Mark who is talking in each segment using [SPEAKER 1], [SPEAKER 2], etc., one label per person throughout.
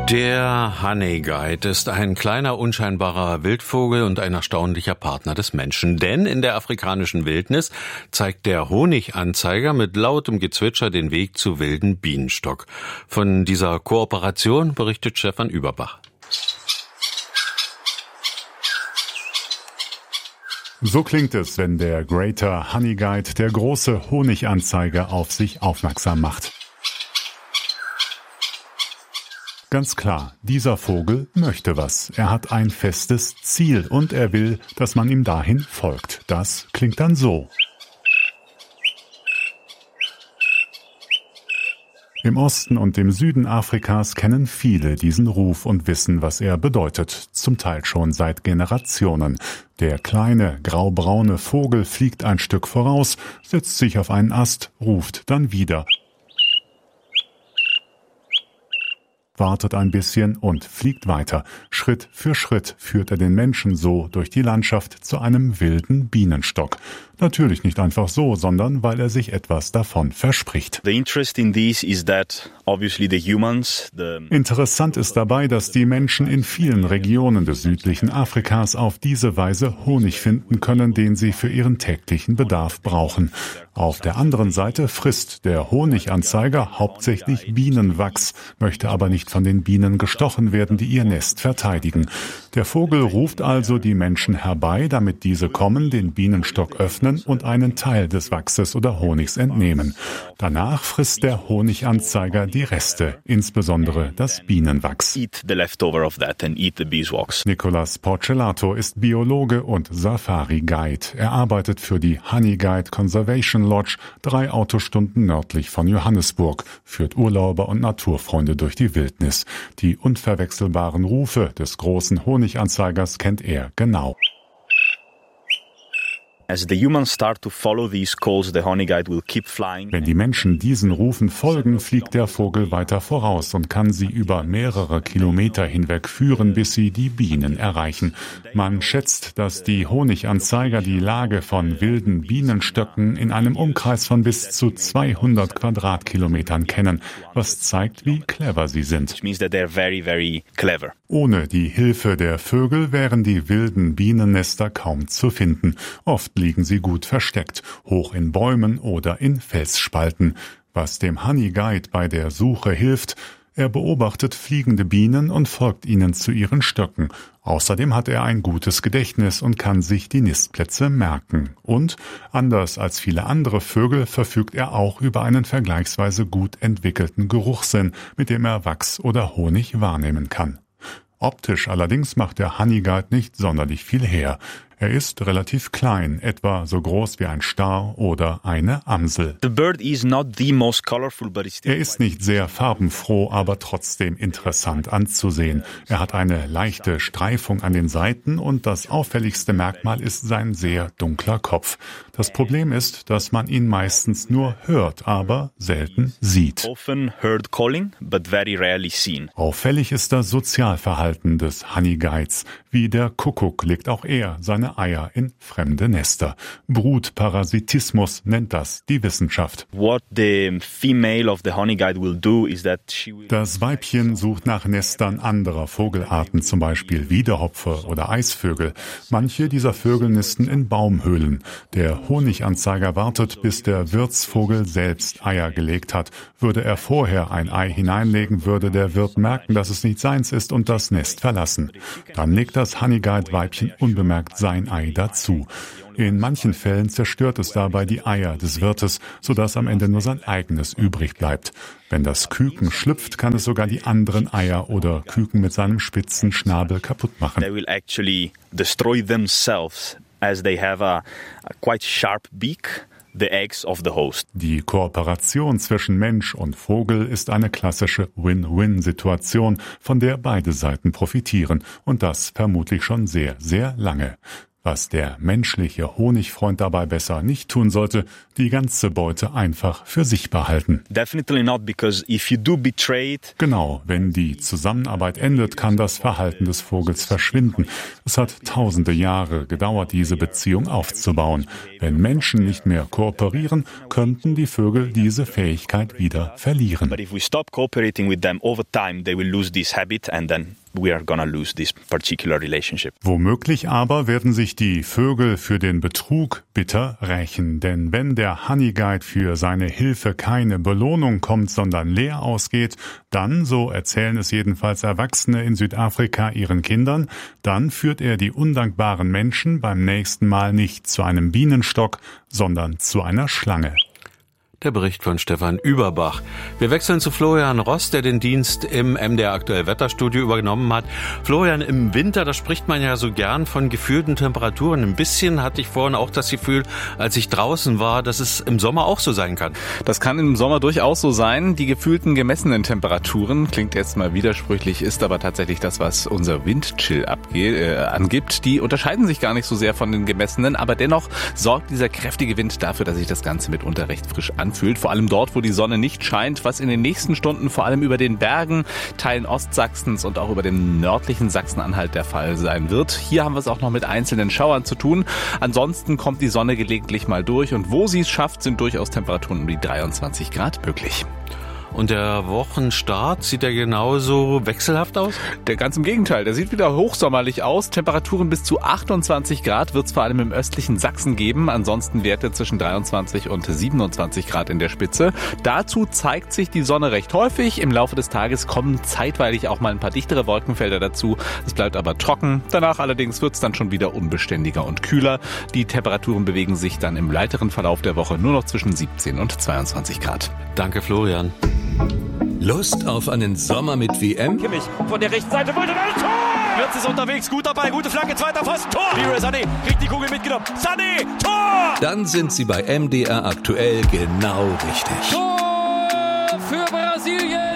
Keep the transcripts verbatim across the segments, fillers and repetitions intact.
[SPEAKER 1] Der Honeyguide ist ein kleiner, unscheinbarer Wildvogel und ein erstaunlicher Partner des Menschen. Denn in der afrikanischen Wildnis zeigt der Honiganzeiger mit lautem Gezwitscher den Weg zu wilden Bienenstock. Von dieser Kooperation berichtet Stefan Überbach.
[SPEAKER 2] So klingt es, wenn der Greater Honeyguide, der große Honiganzeiger, auf sich aufmerksam macht. Ganz klar, dieser Vogel möchte was. Er hat ein festes Ziel und er will, dass man ihm dahin folgt. Das klingt dann so. Im Osten und im Süden Afrikas kennen viele diesen Ruf und wissen, was er bedeutet. Zum Teil schon seit Generationen. Der kleine, graubraune Vogel fliegt ein Stück voraus, setzt sich auf einen Ast, ruft dann wieder. Wartet ein bisschen und fliegt weiter. Schritt für Schritt führt er den Menschen so durch die Landschaft zu einem wilden Bienenstock. Natürlich nicht einfach so, sondern weil er sich etwas davon verspricht. Interessant ist dabei, dass die Menschen in vielen Regionen des südlichen Afrikas auf diese Weise Honig finden können, den sie für ihren täglichen Bedarf brauchen. Auf der anderen Seite frisst der Honiganzeiger hauptsächlich Bienenwachs, möchte aber nicht von den Bienen gestochen werden, die ihr Nest verteidigen. Der Vogel ruft also die Menschen herbei, damit diese kommen, den Bienenstock öffnen und einen Teil des Wachses oder Honigs entnehmen. Danach frisst der Honiganzeiger die Reste, insbesondere das Bienenwachs. Nicolas Porcelato ist Biologe und Safari-Guide. Er arbeitet für die Honeyguide Conservation Lodge, drei Autostunden nördlich von Johannesburg, führt Urlauber und Naturfreunde durch die Wildnis. Die unverwechselbaren Rufe des großen Honiganzeigers kennt er genau. Wenn die Menschen diesen Rufen folgen, fliegt der Vogel weiter voraus und kann sie über mehrere Kilometer hinweg führen, bis sie die Bienen erreichen. Man schätzt, dass die Honiganzeiger die Lage von wilden Bienenstöcken in einem Umkreis von bis zu zweihundert Quadratkilometern kennen, was zeigt, wie clever sie sind. Ohne die Hilfe der Vögel wären die wilden Bienennester kaum zu finden. Oft liegen sie gut versteckt, hoch in Bäumen oder in Felsspalten. Was dem Honeyguide bei der Suche hilft: Er beobachtet fliegende Bienen und folgt ihnen zu ihren Stöcken. Außerdem hat er ein gutes Gedächtnis und kann sich die Nistplätze merken. Und, anders als viele andere Vögel, verfügt er auch über einen vergleichsweise gut entwickelten Geruchssinn, mit dem er Wachs oder Honig wahrnehmen kann. Optisch allerdings macht der Honeyguide nicht sonderlich viel her. Er ist relativ klein, etwa so groß wie ein Star oder eine Amsel. Er ist nicht sehr farbenfroh, aber trotzdem interessant anzusehen. Er hat eine leichte Streifung an den Seiten und das auffälligste Merkmal ist sein sehr dunkler Kopf. Das Problem ist, dass man ihn meistens nur hört, aber selten sieht. Auffällig ist das Sozialverhalten des Honeyguides. Wie der Kuckuck legt auch er seine Eier in fremde Nester. Brutparasitismus nennt das die Wissenschaft. Das Weibchen sucht nach Nestern anderer Vogelarten, zum Beispiel Wiedehopfe oder Eisvögel. Manche dieser Vögel nisten in Baumhöhlen. Der Honiganzeiger wartet, bis der Wirtsvogel selbst Eier gelegt hat. Würde er vorher ein Ei hineinlegen, würde der Wirt merken, dass es nicht seins ist und das Nest verlassen. Dann legt das Honeyguide-Weibchen unbemerkt sein Ei dazu. In manchen Fällen zerstört es dabei die Eier des Wirtes, sodass am Ende nur sein eigenes übrig bleibt. Wenn das Küken schlüpft, kann es sogar die anderen Eier oder Küken mit seinem spitzen Schnabel kaputt machen.
[SPEAKER 3] They will actually destroy themselves as they have a, a quite sharp beak. The eggs of the host.
[SPEAKER 2] Die Kooperation zwischen Mensch und Vogel ist eine klassische Win-Win-Situation, von der beide Seiten profitieren, und das vermutlich schon sehr, sehr lange. Was der menschliche Honigfreund dabei besser nicht tun sollte, die ganze Beute einfach für sich behalten.
[SPEAKER 3] Definitely not, because if you do betray it.
[SPEAKER 2] Genau, wenn die Zusammenarbeit endet, kann das Verhalten des Vogels verschwinden. Es hat tausende Jahre gedauert, diese Beziehung aufzubauen. Wenn Menschen nicht mehr kooperieren, könnten die Vögel diese Fähigkeit wieder verlieren.
[SPEAKER 3] But if we stop cooperating with them over time, they will lose this habit and then we are gonna lose this particular relationship.
[SPEAKER 2] Womöglich aber werden sich die Vögel für den Betrug bitter rächen. Denn wenn der Honeyguide für seine Hilfe keine Belohnung kommt, sondern leer ausgeht, dann, so erzählen es jedenfalls Erwachsene in Südafrika ihren Kindern, dann führt er die undankbaren Menschen beim nächsten Mal nicht zu einem Bienenstock, sondern zu einer Schlange.
[SPEAKER 1] Der Bericht von Stefan Überbach. Wir wechseln zu Florian Ross, der den Dienst im M D R Aktuell Wetterstudio übernommen hat. Florian, im Winter, da spricht man ja so gern von gefühlten Temperaturen. Ein bisschen hatte ich vorhin auch das Gefühl, als ich draußen war, dass es im Sommer auch so sein kann.
[SPEAKER 4] Das kann im Sommer durchaus so sein. Die gefühlten gemessenen Temperaturen, klingt jetzt mal widersprüchlich, ist aber tatsächlich das, was unser Windchill abge- äh, angibt. Die unterscheiden sich gar nicht so sehr von den gemessenen, aber dennoch sorgt dieser kräftige Wind dafür, dass sich das Ganze mitunter recht frisch anfühlt. Fühlt, vor allem dort, wo die Sonne nicht scheint, was in den nächsten Stunden vor allem über den Bergen, Teilen Ostsachsens und auch über den nördlichen Sachsen-Anhalt der Fall sein wird. Hier haben wir es auch noch mit einzelnen Schauern zu tun. Ansonsten kommt die Sonne gelegentlich mal durch und wo sie es schafft, sind durchaus Temperaturen um die dreiundzwanzig Grad möglich.
[SPEAKER 1] Und der Wochenstart, sieht der genauso wechselhaft aus?
[SPEAKER 4] Der ganz im Gegenteil, der sieht wieder hochsommerlich aus. Temperaturen bis zu achtundzwanzig Grad wird es vor allem im östlichen Sachsen geben. Ansonsten Werte zwischen dreiundzwanzig und siebenundzwanzig Grad in der Spitze. Dazu zeigt sich die Sonne recht häufig. Im Laufe des Tages kommen zeitweilig auch mal ein paar dichtere Wolkenfelder dazu. Es bleibt aber trocken. Danach allerdings wird es dann schon wieder unbeständiger und kühler. Die Temperaturen bewegen sich dann im weiteren Verlauf der Woche nur noch zwischen siebzehn und zweiundzwanzig Grad.
[SPEAKER 1] Danke, Florian.
[SPEAKER 5] Lust auf einen Sommer mit W M?
[SPEAKER 6] Kimmich von der rechten Seite wollte ein Tor! Wirtz ist unterwegs, gut dabei, gute Flanke, zweiter Pfosten, Tor! Leroy Sané kriegt die Kugel mitgenommen. Sané, Tor!
[SPEAKER 5] Dann sind Sie bei M D R Aktuell genau richtig.
[SPEAKER 7] Tor für Brasilien!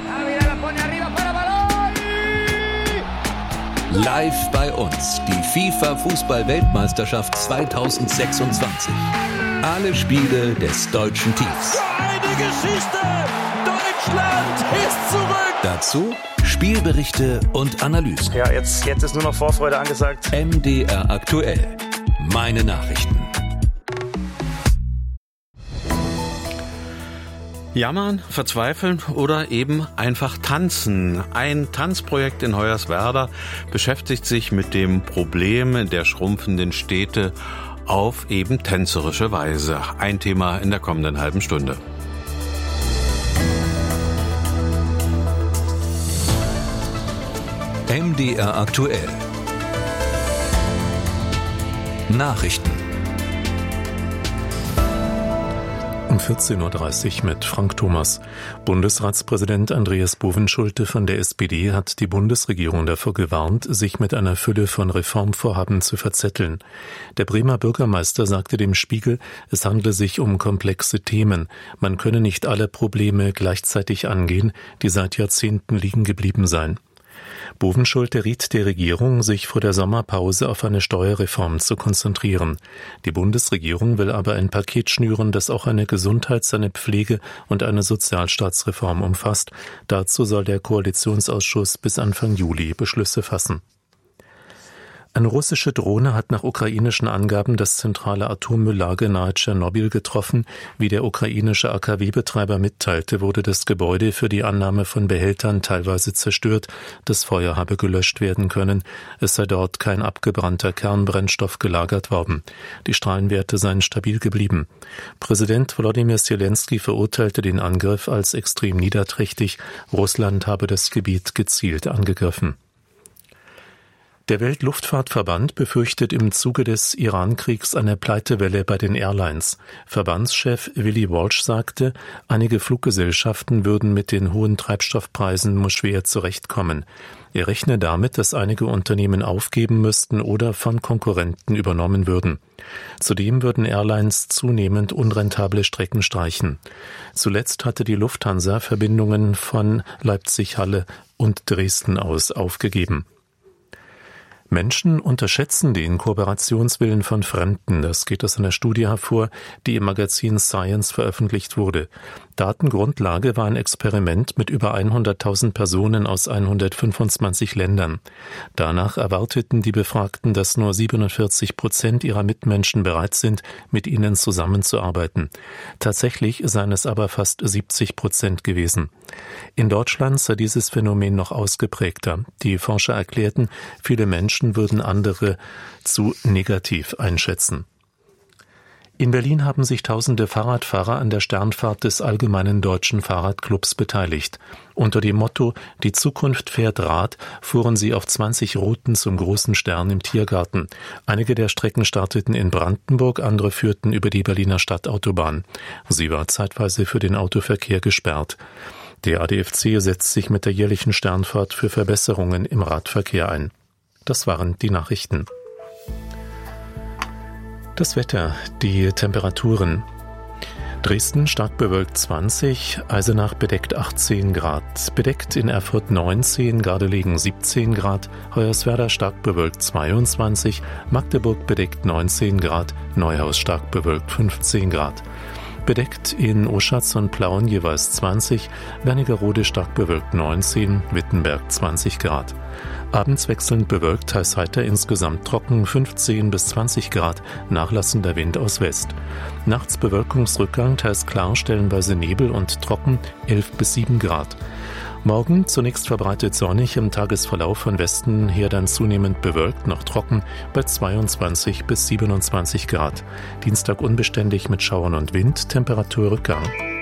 [SPEAKER 5] Live bei uns die FIFA-Fußball-Weltmeisterschaft zweitausendsechsundzwanzig. Alle Spiele des deutschen Teams.
[SPEAKER 6] Eine Geschichte! Deutschland ist zurück!
[SPEAKER 5] Dazu Spielberichte und Analysen.
[SPEAKER 6] Ja, jetzt, jetzt ist nur noch Vorfreude angesagt.
[SPEAKER 5] M D R Aktuell. Meine Nachrichten.
[SPEAKER 1] Jammern, verzweifeln oder eben einfach tanzen. Ein Tanzprojekt in Hoyerswerda beschäftigt sich mit dem Problem der schrumpfenden Städte auf eben tänzerische Weise. Ein Thema in der kommenden halben Stunde.
[SPEAKER 5] M D R Aktuell. Nachrichten.
[SPEAKER 8] Um vierzehn Uhr dreißig mit Frank Thomas. Bundesratspräsident Andreas Bovenschulte von der S P D hat die Bundesregierung davor gewarnt, sich mit einer Fülle von Reformvorhaben zu verzetteln. Der Bremer Bürgermeister sagte dem Spiegel, es handle sich um komplexe Themen. Man könne nicht alle Probleme gleichzeitig angehen, die seit Jahrzehnten liegen geblieben seien. Bovenschulte riet der Regierung, sich vor der Sommerpause auf eine Steuerreform zu konzentrieren. Die Bundesregierung will aber ein Paket schnüren, das auch eine Gesundheits-, eine Pflege- und eine Sozialstaatsreform umfasst. Dazu soll der Koalitionsausschuss bis Anfang Juli Beschlüsse fassen. Eine russische Drohne hat nach ukrainischen Angaben das zentrale Atommülllager nahe Tschernobyl getroffen. Wie der ukrainische A K W-Betreiber mitteilte, wurde das Gebäude für die Annahme von Behältern teilweise zerstört. Das Feuer habe gelöscht werden können. Es sei dort kein abgebrannter Kernbrennstoff gelagert worden. Die Strahlenwerte seien stabil geblieben. Präsident Volodymyr Zelensky verurteilte den Angriff als extrem niederträchtig. Russland habe das Gebiet gezielt angegriffen. Der Weltluftfahrtverband befürchtet im Zuge des Iran-Kriegs eine Pleitewelle bei den Airlines. Verbandschef Willy Walsh sagte, einige Fluggesellschaften würden mit den hohen Treibstoffpreisen nur schwer zurechtkommen. Er rechne damit, dass einige Unternehmen aufgeben müssten oder von Konkurrenten übernommen würden. Zudem würden Airlines zunehmend unrentable Strecken streichen. Zuletzt hatte die Lufthansa Verbindungen von Leipzig-Halle und Dresden aus aufgegeben. Menschen unterschätzen den Kooperationswillen von Fremden. Das geht aus einer Studie hervor, die im Magazin Science veröffentlicht wurde. Datengrundlage war ein Experiment mit über hunderttausend Personen aus hundertfünfundzwanzig Ländern. Danach erwarteten die Befragten, dass nur siebenundvierzig Prozent ihrer Mitmenschen bereit sind, mit ihnen zusammenzuarbeiten. Tatsächlich seien es aber fast siebzig Prozent gewesen. In Deutschland sei dieses Phänomen noch ausgeprägter. Die Forscher erklärten, viele Menschen würden andere zu negativ einschätzen. In Berlin haben sich tausende Fahrradfahrer an der Sternfahrt des Allgemeinen Deutschen Fahrradclubs beteiligt. Unter dem Motto »Die Zukunft fährt Rad« fuhren sie auf zwanzig Routen zum großen Stern im Tiergarten. Einige der Strecken starteten in Brandenburg, andere führten über die Berliner Stadtautobahn. Sie war zeitweise für den Autoverkehr gesperrt. Der A D F C setzt sich mit der jährlichen Sternfahrt für Verbesserungen im Radverkehr ein. Das waren die Nachrichten. Das Wetter, die Temperaturen. Dresden stark bewölkt zwanzig, Eisenach bedeckt achtzehn Grad, bedeckt in Erfurt neunzehn, Gardelegen siebzehn Grad, Hoyerswerda stark bewölkt zweiundzwanzig, Magdeburg bedeckt neunzehn Grad, Neuhaus stark bewölkt fünfzehn Grad. Bedeckt in Oschatz und Plauen jeweils zwanzig, Wernigerode stark bewölkt neunzehn, Wittenberg zwanzig Grad. Abends wechselnd bewölkt, teils heiter, insgesamt trocken, fünfzehn bis zwanzig Grad, nachlassender Wind aus West. Nachts Bewölkungsrückgang, teils klar, stellenweise Nebel und trocken, elf bis sieben Grad. Morgen zunächst verbreitet sonnig, im Tagesverlauf von Westen her dann zunehmend bewölkt, noch trocken, bei zweiundzwanzig bis siebenundzwanzig Grad. Dienstag unbeständig mit Schauern und Wind, Temperaturrückgang.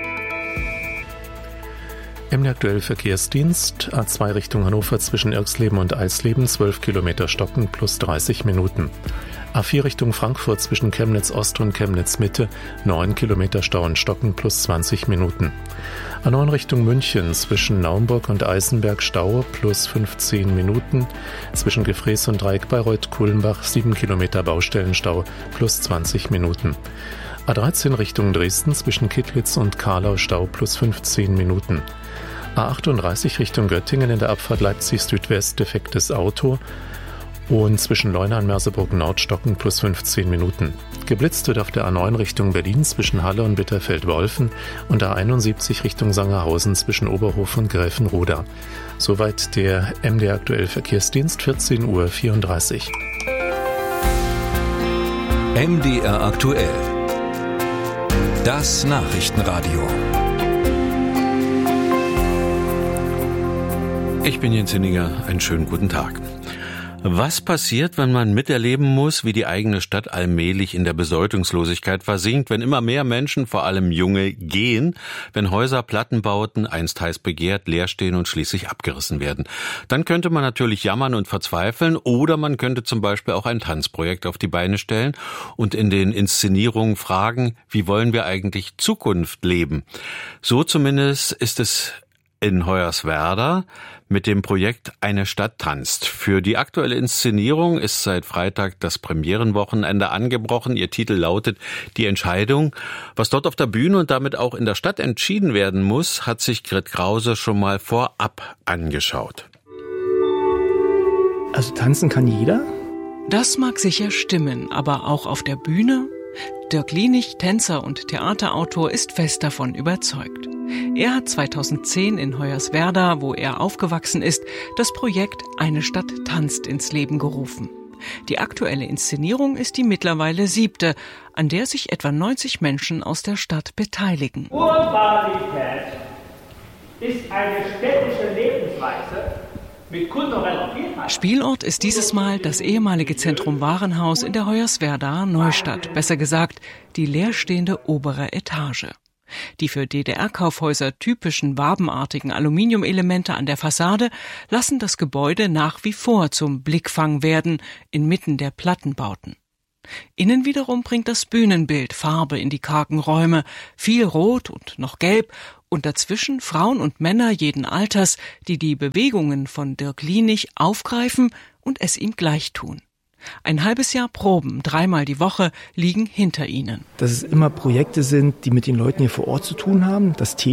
[SPEAKER 8] M D aktuell Verkehrsdienst, A zwei Richtung Hannover zwischen Irxleben und Eisleben, zwölf Kilometer stocken plus dreißig Minuten. A vier Richtung Frankfurt zwischen Chemnitz Ost und Chemnitz Mitte, neun Kilometer Stau und Stocken plus zwanzig Minuten. A neun Richtung München zwischen Naumburg und Eisenberg Stau plus fünfzehn Minuten. Zwischen Gefrees und Dreieck Bayreuth-Kulmbach sieben Kilometer Baustellenstau plus zwanzig Minuten. A dreizehn Richtung Dresden zwischen Kittlitz und Karlau Stau plus fünfzehn Minuten. A achtunddreißig Richtung Göttingen in der Abfahrt Leipzig Südwest defektes Auto und zwischen Leuna und Merseburg Nord stocken plus fünfzehn Minuten. Geblitzt wird auf der A neun Richtung Berlin zwischen Halle und Bitterfeld-Wolfen und A einundsiebzig Richtung Sangerhausen zwischen Oberhof und Gräfenroda. Soweit der M D aktuell Verkehrsdienst, vierzehn Uhr vierunddreißig.
[SPEAKER 5] M D R aktuell. Das Nachrichtenradio.
[SPEAKER 1] Ich bin Jens Hinninger, einen schönen guten Tag. Was passiert, wenn man miterleben muss, wie die eigene Stadt allmählich in der Bedeutungslosigkeit versinkt, wenn immer mehr Menschen, vor allem Junge, gehen, wenn Häuser, Plattenbauten, einst heiß begehrt, leer stehen und schließlich abgerissen werden? Dann könnte man natürlich jammern und verzweifeln, oder man könnte zum Beispiel auch ein Tanzprojekt auf die Beine stellen und in den Inszenierungen fragen, wie wollen wir eigentlich Zukunft leben? So zumindest ist es in Hoyerswerda mit dem Projekt Eine Stadt tanzt. Für die aktuelle Inszenierung ist seit Freitag das Premierenwochenende angebrochen. Ihr Titel lautet Die Entscheidung. Was dort auf der Bühne und damit auch in der Stadt entschieden werden muss, hat sich Grit Krause schon mal vorab angeschaut.
[SPEAKER 9] Also tanzen kann jeder?
[SPEAKER 10] Das mag sicher stimmen, aber auch auf der Bühne? Dirk Lienig, Tänzer und Theaterautor, ist fest davon überzeugt. Er hat zweitausendzehn in Hoyerswerda, wo er aufgewachsen ist, das Projekt Eine Stadt tanzt ins Leben gerufen. Die aktuelle Inszenierung ist die mittlerweile siebte, an der sich etwa neunzig Menschen aus der Stadt beteiligen.
[SPEAKER 11] Urbanität ist eine städtische Lebensweise mit kultureller Vielfalt.
[SPEAKER 10] Spielort ist dieses Mal das ehemalige Zentrum Warenhaus in der Hoyerswerdaer Neustadt, besser gesagt die leerstehende obere Etage. Die für D D R-Kaufhäuser typischen wabenartigen Aluminiumelemente an der Fassade lassen das Gebäude nach wie vor zum Blickfang werden, inmitten der Plattenbauten. Innen wiederum bringt das Bühnenbild Farbe in die kargen Räume, viel Rot und noch Gelb, und dazwischen Frauen und Männer jeden Alters, die die Bewegungen von Dirk Lienig aufgreifen und es ihm gleich tun. Ein halbes Jahr Proben, dreimal die Woche, liegen hinter ihnen.
[SPEAKER 9] Dass es immer Projekte sind, die mit den Leuten hier vor Ort zu tun haben. Das Thema,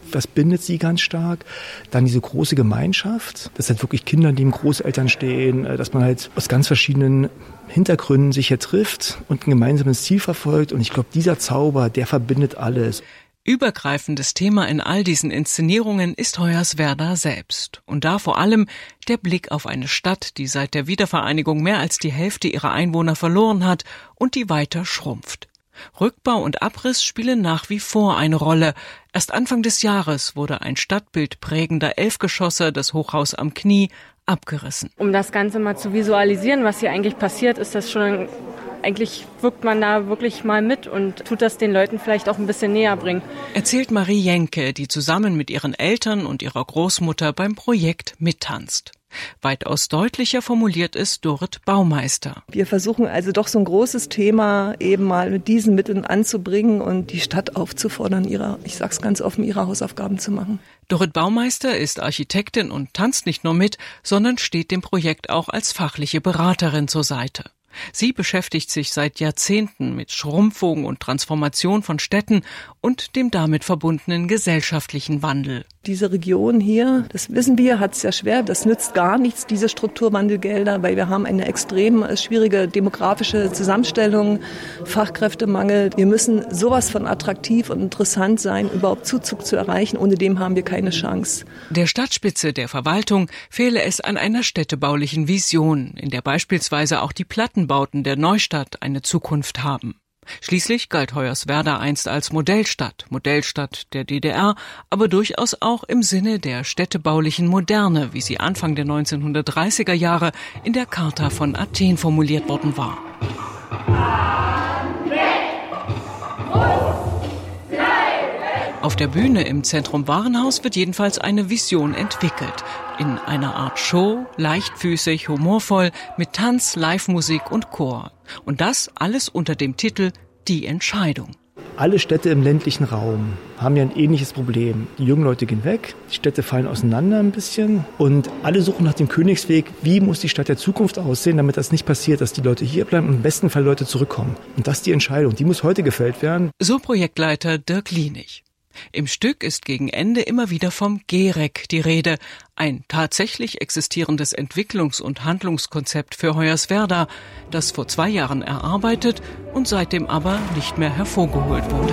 [SPEAKER 9] Das bindet sie ganz stark. Dann diese große Gemeinschaft, dass halt wirklich Kinder neben Großeltern stehen, dass man halt aus ganz verschiedenen Hintergründen sich hier trifft und ein gemeinsames Ziel verfolgt. Und ich glaube, dieser Zauber, der verbindet alles.
[SPEAKER 10] Übergreifendes Thema in all diesen Inszenierungen ist Hoyerswerda selbst. Und da vor allem der Blick auf eine Stadt, die seit der Wiedervereinigung mehr als die Hälfte ihrer Einwohner verloren hat und die weiter schrumpft. Rückbau und Abriss spielen nach wie vor eine Rolle. Erst Anfang des Jahres wurde ein Stadtbild prägender Elfgeschosser, das Hochhaus am Knie, abgerissen.
[SPEAKER 12] Um das Ganze mal zu visualisieren, was hier eigentlich passiert, ist das schon... Eigentlich wirkt man da wirklich mal mit und tut das den Leuten vielleicht auch ein bisschen näher bringen.
[SPEAKER 10] Erzählt Marie Jenke, die zusammen mit ihren Eltern und ihrer Großmutter beim Projekt mittanzt. Weitaus deutlicher formuliert ist Dorit Baumeister.
[SPEAKER 13] Wir versuchen also doch so ein großes Thema eben mal mit diesen Mitteln anzubringen und die Stadt aufzufordern, ihre, ich sag's ganz offen, ihre Hausaufgaben zu machen.
[SPEAKER 10] Dorit Baumeister ist Architektin und tanzt nicht nur mit, sondern steht dem Projekt auch als fachliche Beraterin zur Seite. Sie beschäftigt sich seit Jahrzehnten mit Schrumpfung und Transformation von Städten und dem damit verbundenen gesellschaftlichen Wandel.
[SPEAKER 13] Diese Region hier, das wissen wir, hat es ja schwer. Das nützt gar nichts, diese Strukturwandelgelder, weil wir haben eine extrem schwierige demografische Zusammenstellung, Fachkräftemangel. Wir müssen sowas von attraktiv und interessant sein, überhaupt Zuzug zu erreichen. Ohne dem haben wir keine Chance.
[SPEAKER 10] Der Stadtspitze der Verwaltung fehle es an einer städtebaulichen Vision, in der beispielsweise auch die Plattenbauten der Neustadt eine Zukunft haben. Schließlich galt Hoyerswerda einst als Modellstadt, Modellstadt der D D R, aber durchaus auch im Sinne der städtebaulichen Moderne, wie sie Anfang der neunzehnhundertdreißiger Jahre in der Charta von Athen formuliert worden war. Auf der Bühne im Zentrum Warenhaus wird jedenfalls eine Vision entwickelt. In einer Art Show, leichtfüßig, humorvoll, mit Tanz, Live-Musik und Chor. Und das alles unter dem Titel Die Entscheidung.
[SPEAKER 9] Alle Städte im ländlichen Raum haben ja ein ähnliches Problem. Die jungen Leute gehen weg, die Städte fallen auseinander ein bisschen und alle suchen nach dem Königsweg, wie muss die Stadt der Zukunft aussehen, damit das nicht passiert, dass die Leute hier bleiben und im besten Fall Leute zurückkommen. Und das ist die Entscheidung, die muss heute gefällt werden.
[SPEAKER 10] So Projektleiter Dirk Lienig. Im Stück ist gegen Ende immer wieder vom G R E C die Rede, ein tatsächlich existierendes Entwicklungs- und Handlungskonzept für Hoyerswerda, das vor zwei Jahren erarbeitet und seitdem aber nicht mehr hervorgeholt wurde.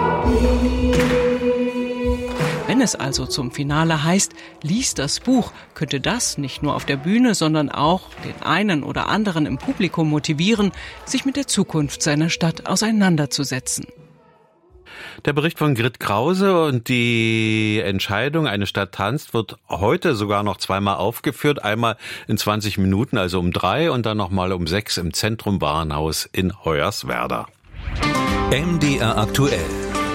[SPEAKER 10] Wenn es also zum Finale heißt, lies das Buch, könnte das nicht nur auf der Bühne, sondern auch den einen oder anderen im Publikum motivieren, sich mit der Zukunft seiner Stadt auseinanderzusetzen.
[SPEAKER 1] Der Bericht von Grit Krause und die Entscheidung, eine Stadt tanzt, wird heute sogar noch zweimal aufgeführt. Einmal in zwanzig Minuten, also um drei, und dann nochmal um sechs im Zentrum Warenhaus in Hoyerswerda.
[SPEAKER 5] M D R aktuell.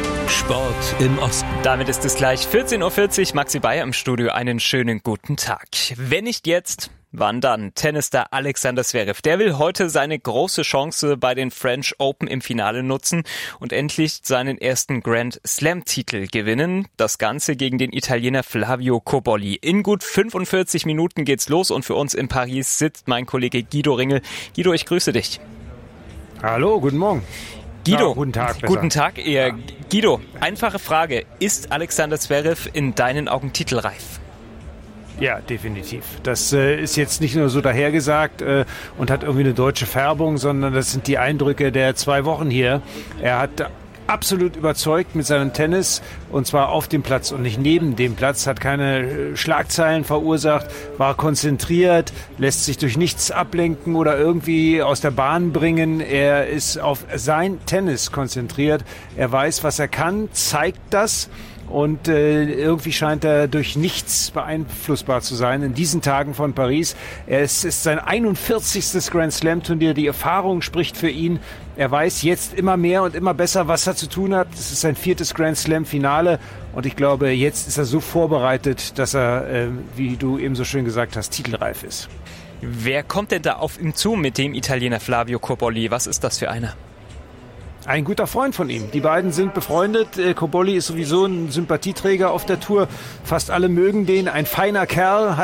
[SPEAKER 5] Sport im Osten.
[SPEAKER 14] Damit ist es gleich vierzehn Uhr vierzig. Maxi Bayer im Studio. Einen schönen guten Tag. Wenn nicht jetzt, wann dann? Tennisstar Alexander Zverev. Der will heute seine große Chance bei den French Open im Finale nutzen und endlich seinen ersten Grand Slam-Titel gewinnen. Das Ganze gegen den Italiener Flavio Cobolli. In gut fünfundvierzig Minuten geht's los und für uns in Paris sitzt mein Kollege Guido Ringel. Guido, ich grüße dich.
[SPEAKER 15] Hallo, guten Morgen.
[SPEAKER 14] Guido,
[SPEAKER 15] ja, guten Tag. Besser.
[SPEAKER 14] Guten Tag. Eher. Guido, einfache Frage. Ist Alexander Zverev in deinen Augen titelreif?
[SPEAKER 15] Ja, definitiv. Das äh, ist jetzt nicht nur so dahergesagt äh, und hat irgendwie eine deutsche Färbung, sondern das sind die Eindrücke der zwei Wochen hier. Er hat absolut überzeugt mit seinem Tennis, und zwar auf dem Platz und nicht neben dem Platz, hat keine Schlagzeilen verursacht, war konzentriert, lässt sich durch nichts ablenken oder irgendwie aus der Bahn bringen. Er ist auf sein Tennis konzentriert. Er weiß, was er kann, zeigt das. Und äh, irgendwie scheint er durch nichts beeinflussbar zu sein in diesen Tagen von Paris. Es ist sein einundvierzigstes Grand Slam Turnier. Die Erfahrung spricht für ihn. Er weiß jetzt immer mehr und immer besser, was er zu tun hat. Es ist sein viertes Grand Slam Finale. Und ich glaube, jetzt ist er so vorbereitet, dass er, äh, wie du eben so schön gesagt hast, titelreif ist.
[SPEAKER 14] Wer kommt denn da auf ihm zu mit dem Italiener Flavio Cobolli? Was ist das für einer?
[SPEAKER 15] Ein guter Freund von ihm. Die beiden sind befreundet. Cobolli ist sowieso ein Sympathieträger auf der Tour. Fast alle mögen den. Ein feiner Kerl.